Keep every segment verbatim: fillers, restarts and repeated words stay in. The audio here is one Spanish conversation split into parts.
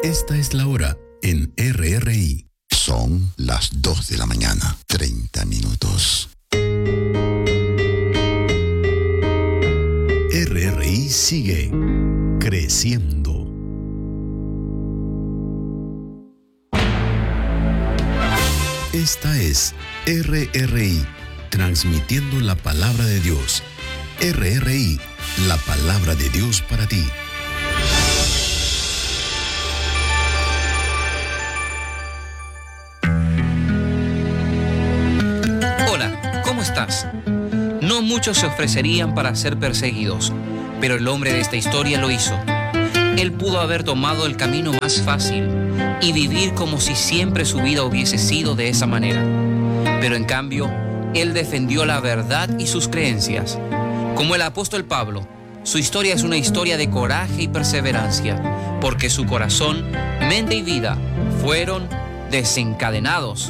Esta es la hora en R R I. Son las dos de la mañana, treinta minutos. R R I sigue creciendo. Esta es R R I, transmitiendo la palabra de Dios. R R I, la palabra de Dios para ti. Hola, ¿cómo estás? No muchos se ofrecerían para ser perseguidos, pero el hombre de esta historia lo hizo. Él pudo haber tomado el camino más fácil y vivir como si siempre su vida hubiese sido de esa manera. Pero en cambio, él defendió la verdad y sus creencias. Como el apóstol Pablo, su historia es una historia de coraje y perseverancia, porque su corazón, mente y vida fueron desencadenados.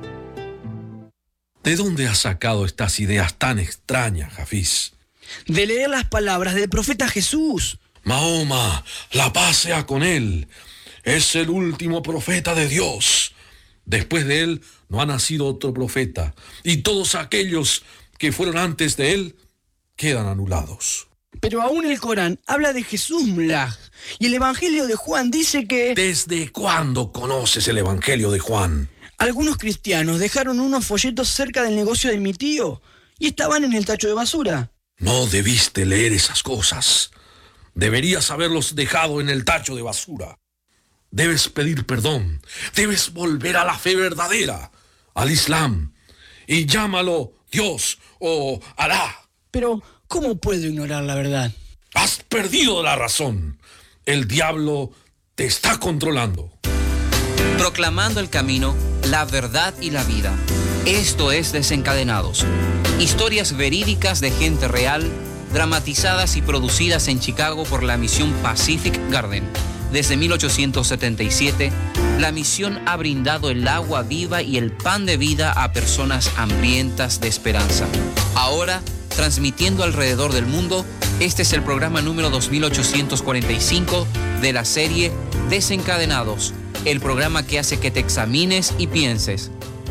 ¿De dónde has sacado estas ideas tan extrañas, Hafiz? De leer las palabras del profeta Jesús. Mahoma, la paz sea con él. Es el último profeta de Dios. Después de él no ha nacido otro profeta, y todos aquellos que fueron antes de él quedan anulados. Pero aún el Corán habla de Jesús, Mullah, y el Evangelio de Juan dice que... ¿Desde cuándo conoces el Evangelio de Juan? Algunos cristianos dejaron unos folletos cerca del negocio de mi tío y estaban en el tacho de basura. No debiste leer esas cosas. Deberías haberlos dejado en el tacho de basura. Debes pedir perdón. Debes volver a la fe verdadera, al Islam, y llámalo Dios o Alá. Pero, ¿cómo puedo ignorar la verdad? Has perdido la razón. El diablo te está controlando. Proclamando el camino, la verdad y la vida. Esto es Desencadenados. Historias verídicas de gente real, dramatizadas y producidas en Chicago por la misión Pacific Garden. Desde mil ochocientos setenta y siete, la misión ha brindado el agua viva y el pan de vida a personas hambrientas de esperanza. Ahora, transmitiendo alrededor del mundo, este es el programa número dos mil ochocientos cuarenta y cinco de la serie Desencadenados, el programa que hace que te examines y pienses.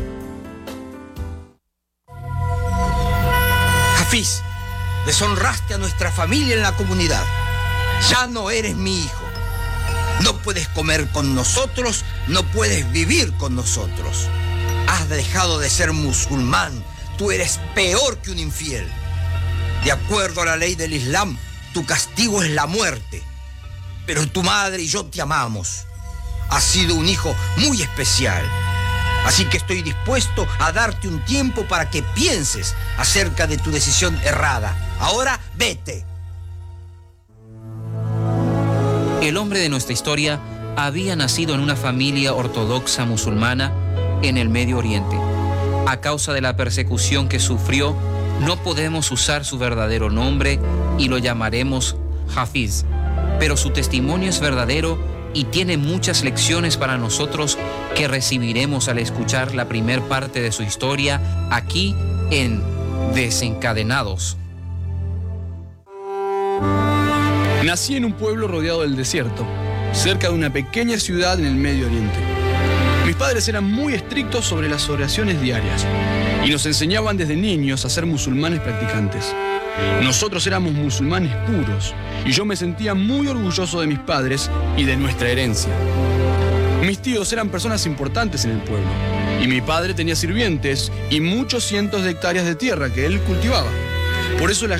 Hafiz, deshonraste a nuestra familia en la comunidad. Ya no eres mi hijo. No puedes comer con nosotros, no puedes vivir con nosotros. Has dejado de ser musulmán. Tú eres peor que un infiel. De acuerdo a la ley del Islam, tu castigo es la muerte. Pero tu madre y yo te amamos. Has sido un hijo muy especial. Así que estoy dispuesto a darte un tiempo para que pienses acerca de tu decisión errada. Ahora, vete. El hombre de nuestra historia había nacido en una familia ortodoxa musulmana en el Medio Oriente. A causa de la persecución que sufrió, no podemos usar su verdadero nombre y lo llamaremos Hafiz. Pero su testimonio es verdadero y tiene muchas lecciones para nosotros que recibiremos al escuchar la primer parte de su historia aquí en Desencadenados. Nací en un pueblo rodeado del desierto, cerca de una pequeña ciudad en el Medio Oriente. Mis padres eran muy estrictos sobre las oraciones diarias y nos enseñaban desde niños a ser musulmanes practicantes. Nosotros éramos musulmanes puros y yo me sentía muy orgulloso de mis padres y de nuestra herencia. Mis tíos eran personas importantes en el pueblo y mi padre tenía sirvientes y muchos cientos de hectáreas de tierra que él cultivaba. Por eso la